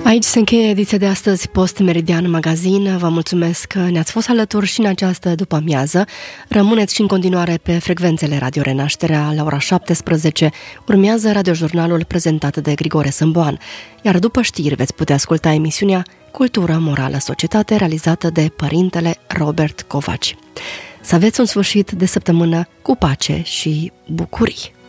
Aici se încheie ediția de astăzi Post Meridian Magazin. Vă mulțumesc că ne-ați fost alături și în această după-amiază. Rămâneți și în continuare pe frecvențele Radio Renașterea. La ora 17 urmează radiojurnalul prezentat de Grigore Sâmboan, iar după știri veți putea asculta emisiunea Cultură, Morală, Societate, realizată de părintele Robert Covaci. Să aveți un sfârșit de săptămână cu pace și bucurii!